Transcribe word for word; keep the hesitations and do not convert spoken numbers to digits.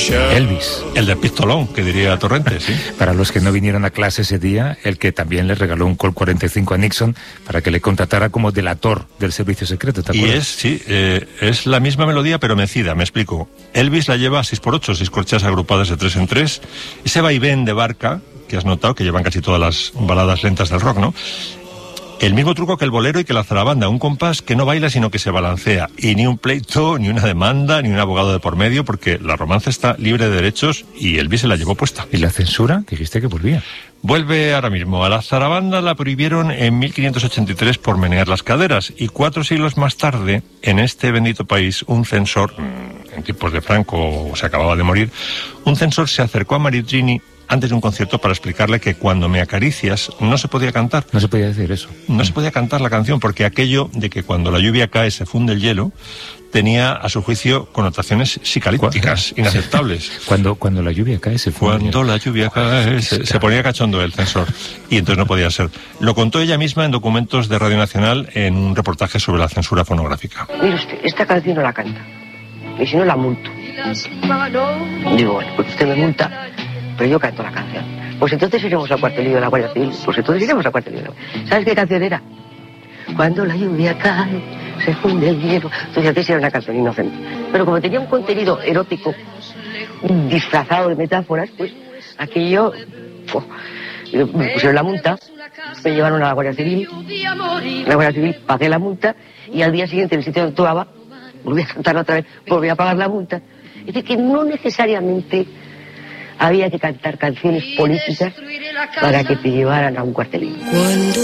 Elvis. El del pistolón, que diría Torrente, sí. Para los que no vinieron a clase ese día, el que también le regaló un Colt cuarenta y cinco a Nixon para que le contratara como delator del servicio secreto, ¿te acuerdas? Y es, sí, eh, es la misma melodía pero mecida, me explico. Elvis la lleva a seis por ocho, seis corcheas agrupadas de tres en tres. Ese vaivén de barca, que has notado, que llevan casi todas las baladas lentas del rock, ¿no? El mismo truco que el bolero y que la zarabanda, un compás que no baila sino que se balancea, y ni un pleito, ni una demanda, ni un abogado de por medio, porque la romance está libre de derechos y Elvis se la llevó puesta. ¿Y la censura? Dijiste que volvía. Vuelve ahora mismo. A la zarabanda la prohibieron en mil quinientos ochenta y tres por menear las caderas, y cuatro siglos más tarde, en este bendito país, un censor, en tiempos de Franco, se acababa de morir, un censor se acercó a Maritrini antes de un concierto para explicarle que cuando me acaricias no se podía cantar. No se podía decir eso. No se podía cantar la canción porque aquello de que cuando la lluvia cae se funde el hielo tenía, a su juicio, connotaciones psicalípticas inaceptables. Cuando, cuando la lluvia cae se funde. Cuando la lluvia cae se, se ponía cachondo el censor y entonces no podía ser. Lo contó ella misma en documentos de Radio Nacional en un reportaje sobre la censura fonográfica. Mire usted, esta canción no la canta y si no la multo. Digo, bueno, pues usted me multa, pero yo canto la canción. Pues entonces iremos al cuartelillo de la Guardia Civil. Pues entonces iremos al cuartelillo de la Guardia Civil. ¿Sabes qué canción era? Cuando la lluvia cae, se funde el hielo. Entonces antes era una canción inocente. Pero como tenía un contenido erótico disfrazado de metáforas, pues aquello... Oh, me pusieron la multa, me llevaron a la Guardia Civil. La Guardia Civil pagué la multa y al día siguiente en el sitio donde actuaba, volví a cantarla otra vez, volví a pagar la multa. Es decir, que no necesariamente había que cantar canciones políticas para que te llevaran a un cuartelillo.